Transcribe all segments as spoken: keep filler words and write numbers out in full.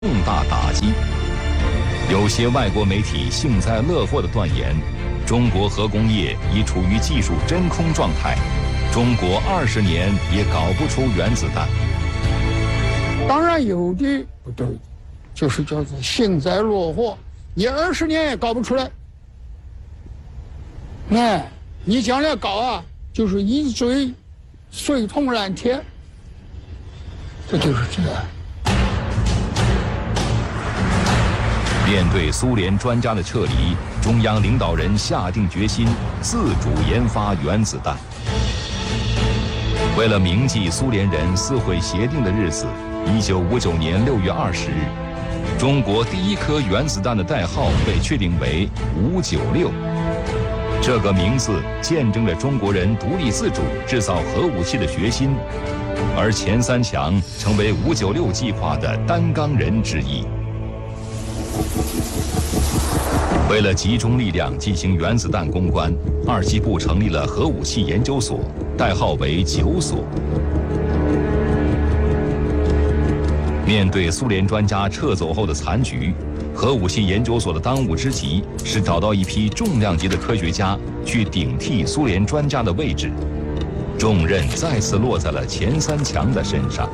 重大打击。有些外国媒体幸灾乐祸地断言，中国核工业已处于技术真空状态，中国二十年也搞不出原子弹。 当然有的不对，就是叫做幸灾乐祸，你二十年也搞不出来。那你将来搞啊，就是一追水桶蓝天，这就是这样。 面对苏联专家的撤离，中央领导人下定决心自主研发原子弹。为了铭记苏联人撕毁协定的日子，一九五九年六月二十日，中国第一颗原子弹的代号被确定为五九六。这个名字见证了中国人独立自主制造核武器的决心，而钱三强成为五九六计划的担纲人之一。为了集中力量进行原子弹攻关，二机部成立了核武器研究所，代号为九所。面对苏联专家撤走后的残局，核武器研究所的当务之急是找到一批重量级的科学家去顶替苏联专家的位置，重任再次落在了钱三强的身上。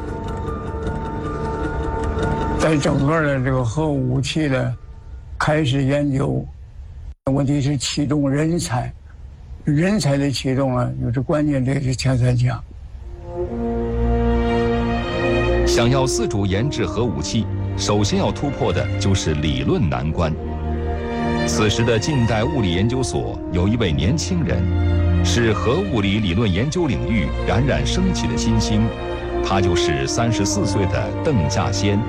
在整个的这个核武器的开始研究，问题是启动人才，人才的启动啊，就是关键，这是钱三强。 想要自主研制核武器，首先要突破的就是理论难关。此时的近代物理研究所有一位年轻人，是核物理理论研究领域冉冉升起的新星，他就是三十四岁的邓稼先。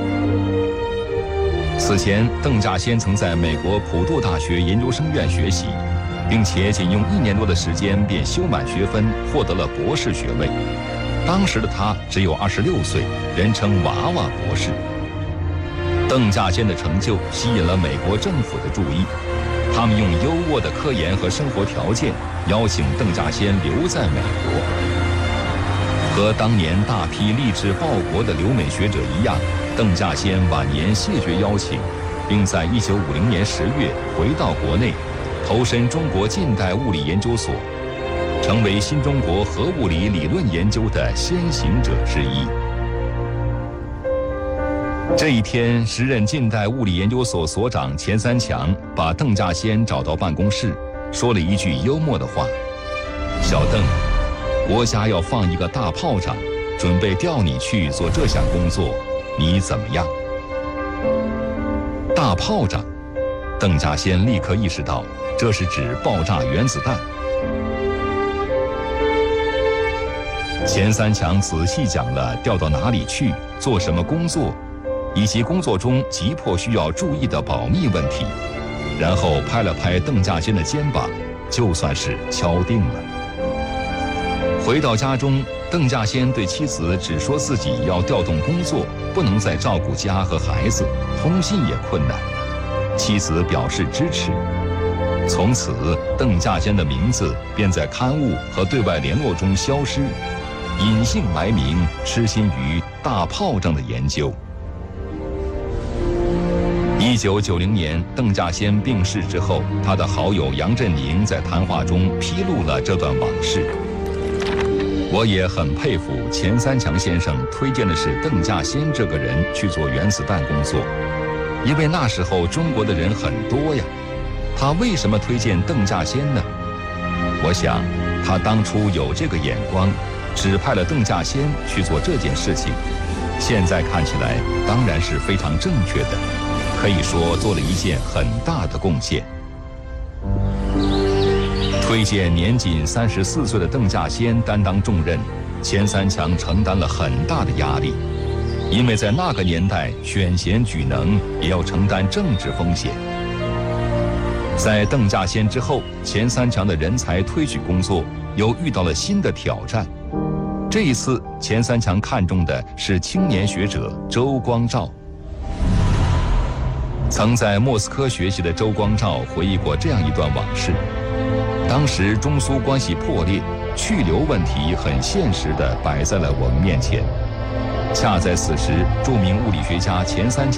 此前，邓稼先曾在美国普渡大学研究生院学习，并且仅用一年多的时间便修满学分，获得了博士学位。当时的他只有二十六岁，人称娃娃博士。邓稼先的成就吸引了美国政府的注意，他们用优渥的科研和生活条件邀请邓稼先留在美国。和当年大批立志报国的留美学者一样，邓稼先晚年谢绝邀请，并在一九五零年十月回到国内，投身中国近代物理研究所，成为新中国核物理理论研究的先行者之一。这一天，时任近代物理研究所所长钱三强把邓稼先找到办公室，说了一句幽默的话：“小邓，国家要放一个大炮仗，准备调你去做这项工作，你怎么样？”大炮仗，邓稼先立刻意识到，这是指爆炸原子弹。钱三强仔细讲了调到哪里去，做什么工作，以及工作中急迫需要注意的保密问题，然后拍了拍邓稼先的肩膀，就算是敲定了。回到家中，邓稼先对妻子只说自己要调动工作，不能再照顾家和孩子，通信也困难。妻子表示支持。从此，邓稼先的名字便在刊物和对外联络中消失，隐姓埋名，痴心于大炮仗的研究。一九九零年，邓稼先病逝之后，他的好友杨振宁在谈话中披露了这段往事。我也很佩服钱三强先生推荐的是邓稼先这个人去做原子弹工作，因为那时候中国的人很多呀。他为什么推荐邓稼先呢？我想，他当初有这个眼光，指派了邓稼先去做这件事情。现在看起来，当然是非常正确的，可以说做了一件很大的贡献。推荐年仅三十四岁的邓稼先担当重任，钱三强承担了很大的压力，因为在那个年代，选贤举能也要承担政治风险。在邓稼先之后，钱三强的人才推举工作又遇到了新的挑战。这一次，钱三强看中的是青年学者周光召。曾在莫斯科学习的周光召回忆过这样一段往事。当时中苏关系破裂，去留问题很现实地摆在了我们面前。 恰在此时，著名物理学家钱三强